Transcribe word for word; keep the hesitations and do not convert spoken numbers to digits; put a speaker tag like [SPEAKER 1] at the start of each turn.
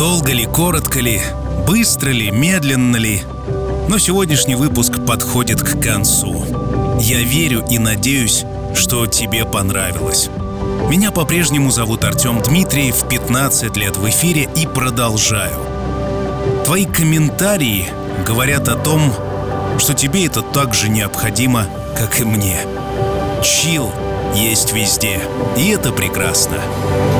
[SPEAKER 1] Долго ли, коротко ли, быстро ли, медленно ли, но сегодняшний выпуск подходит к концу. Я верю и надеюсь, что тебе понравилось. Меня по-прежнему зовут Артем Дмитриев, пятнадцать лет в эфире и продолжаю. Твои комментарии говорят о том, что тебе это так же необходимо, как и мне. Чилл есть везде, и это прекрасно.